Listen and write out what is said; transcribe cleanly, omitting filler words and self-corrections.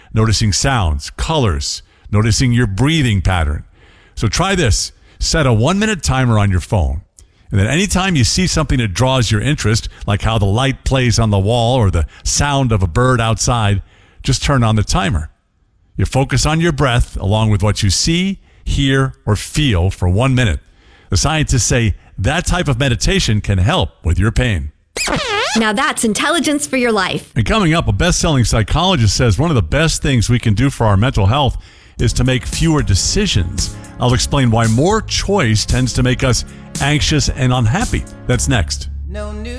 noticing sounds, colors, noticing your breathing pattern. So try this. Set a 1-minute timer on your phone. And then anytime you see something that draws your interest, like how the light plays on the wall or the sound of a bird outside, just turn on the timer. You focus on your breath along with what you see, hear, or feel for 1 minute. The scientists say that type of meditation can help with your pain. Now that's intelligence for your life. And coming up, a best-selling psychologist says one of the best things we can do for our mental health is to make fewer decisions. I'll explain why more choice tends to make us anxious and unhappy. That's next. No new